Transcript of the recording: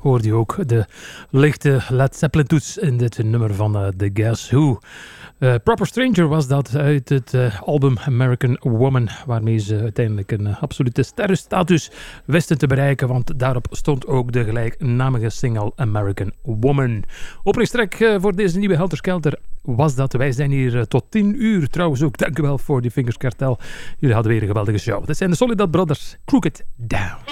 hoorde je ook de lichte Led Zeppelin toets in dit nummer van The Guess Who. Proper Stranger was dat uit het album American Woman, waarmee ze uiteindelijk een absolute sterrenstatus wisten te bereiken, want daarop stond ook de gelijknamige single American Woman. Openingstrek voor deze nieuwe Helter Skelter was dat. Wij zijn hier tot 10 uur. Trouwens ook dank u wel voor die Fingers Cartel. Jullie hadden weer een geweldige show. Dit zijn de Soledad Brothers, Crooked Down.